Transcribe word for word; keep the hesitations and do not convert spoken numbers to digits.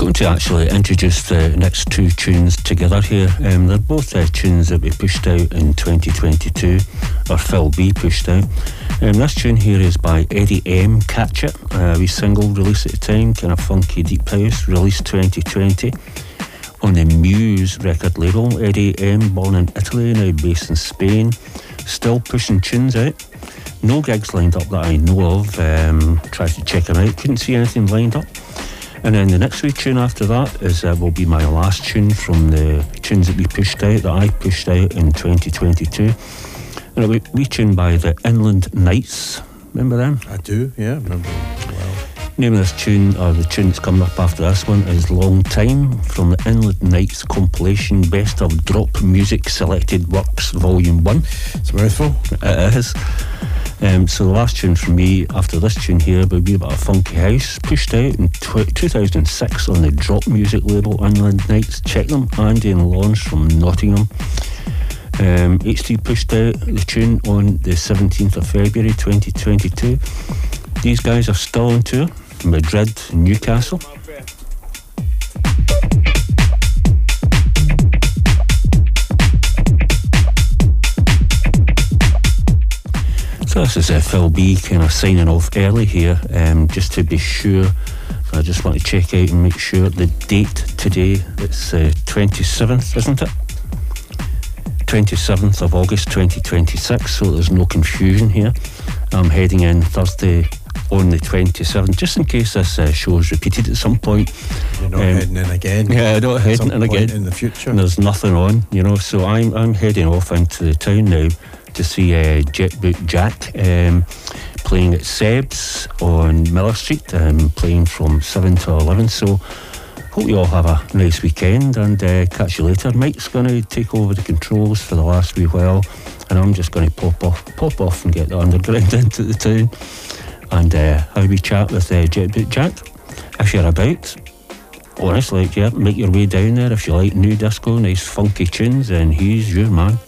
going to actually introduce the next two tunes together here. Um, they're both uh, tunes that we pushed out in twenty twenty-two, or Phil B pushed out. Um, this tune here is by Eddie M, Catch It, a wee single release at the time, kind of funky deep house, released twenty twenty on the Muse record label. Eddie M, born in Italy, now based in Spain, still pushing tunes out. No gigs lined up that I know of. Um, tried to check him out, couldn't see anything lined up. And then the next wee tune after that is uh, will be my last tune from the tunes that we pushed out, that I pushed out in twenty twenty-two. And a wee, wee tune by the Inland Knights. Remember them? I do, yeah, remember them well. Name of this tune, or the tune that's coming up after this one, is Long Time, from the Inland Knights compilation Best of Drop Music Selected Works Volume one. It's a mouthful. It is. Um, so the last tune from me after this tune here will be about a funky house, pushed out in tw- two thousand six on the Drop Music label, Inland Knights. Check them, Andy and Lawrence from Nottingham. Um, H T pushed out the tune on the seventeenth of February twenty twenty-two. These guys are still on tour, Madrid and Newcastle. So this is uh, Phil B kind of signing off early here, um, just to be sure. I just want to check out and make sure the date today, it's uh, twenty-seventh, isn't it? twenty-seventh of August twenty twenty-six, so there's no confusion here. I'm heading in Thursday on the twenty-seventh, just in case this uh, show is repeated at some point. You're not um, heading in again. Yeah, not heading in again in the future. And there's nothing on, you know. So I'm I'm heading off into the town now to see uh, Jet Boot Jack um, playing at Seb's on Miller Street, um, playing from seven to eleven. So hope you all have a nice weekend, and uh, catch you later. Mike's going to take over the controls for the last wee while, and I'm just going to pop off, pop off and get the underground into the town and uh, have a wee chat with uh, Jet Boot Jack. If you're about, honestly, yeah, make your way down there. If you like new disco, nice funky tunes, then he's your man.